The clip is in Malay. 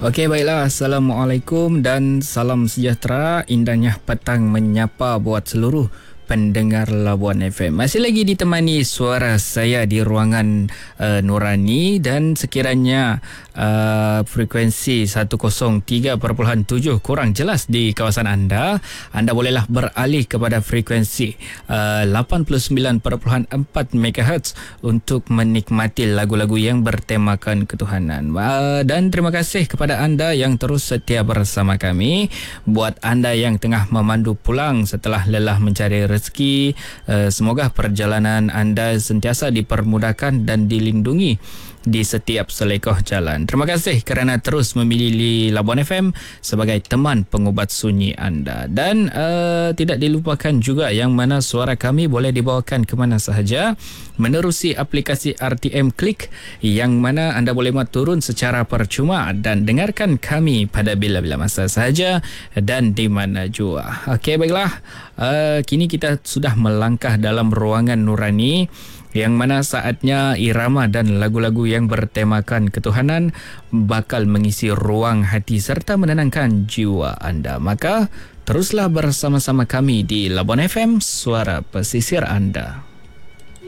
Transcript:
Okey, baiklah. Assalamualaikum dan salam sejahtera. Indahnya petang menyapa buat seluruh pendengar Labuan FM. Masih lagi ditemani suara saya di ruangan Nurani, dan sekiranya frekuensi 103.7 kurang jelas di kawasan anda bolehlah beralih kepada frekuensi 89.4 MHz untuk menikmati lagu-lagu yang bertemakan ketuhanan. Dan terima kasih kepada anda yang terus setia bersama kami. Buat anda yang tengah memandu pulang setelah lelah mencari rezeki, semoga perjalanan anda sentiasa dipermudahkan dan dilindungi di setiap selekoh jalan. Terima kasih kerana terus memilih Labuan FM sebagai teman pengubat sunyi anda. Dan tidak dilupakan juga yang mana suara kami boleh dibawakan ke mana sahaja menerusi aplikasi RTM Klik, yang mana anda boleh turun secara percuma dan dengarkan kami pada bila-bila masa sahaja dan di mana jua. Okey, baiklah. Kini kita sudah melangkah dalam ruangan Nurani, yang mana saatnya irama dan lagu-lagu yang bertemakan ketuhanan bakal mengisi ruang hati serta menenangkan jiwa anda. Maka teruslah bersama-sama kami di Labuan FM, suara pesisir anda.